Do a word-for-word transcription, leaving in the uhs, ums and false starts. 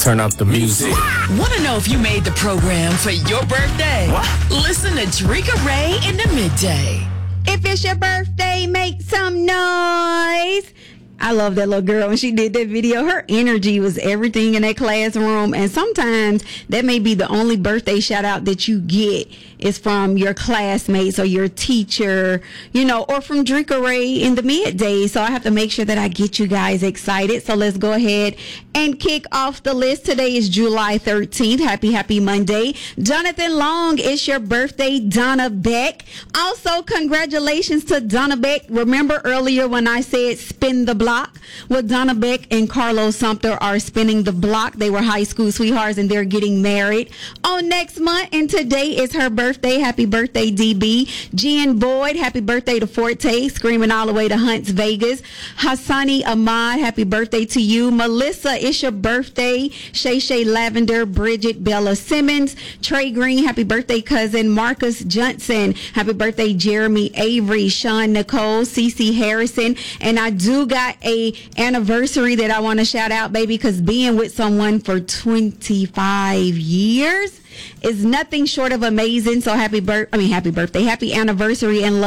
turn up the music. Want to know if you made the program for your birthday? What? Listen to Drika Ray in the midday. If it's your birthday, make some noise. I love that little girl when she did that video. Her energy was everything in that classroom. And sometimes that may be the only birthday shout out that you get is from your classmates or your teacher, you know, or from Drika Ray in the midday. So I have to make sure that I get you guys excited. So let's go ahead and kick off the list. Today is July thirteenth. Happy, happy Monday. Jonathan Long, it's your birthday. Donna Beck. Also, congratulations to Donna Beck. Remember earlier when I said spin the block? Well, Donna Beck and Carlos Sumter are spinning the block. They were high school sweethearts and they're getting married on next month. And today is her birthday. Happy birthday, D B. Jen Boyd, happy birthday to Forte, screaming all the way to Hunts, Vegas. Hassani Ahmad, happy birthday to you. Melissa, it's your birthday. Shay Shay Lavender, Bridget Bella Simmons. Trey Green, happy birthday, cousin. Marcus Johnson, happy birthday, Jeremy Avery. Sean Nicole, Cece Harrison. And I do got a anniversary that I want to shout out, baby, because being with someone for twenty-five years is nothing short of amazing. So happy birth, I mean, happy birthday, happy anniversary, and love.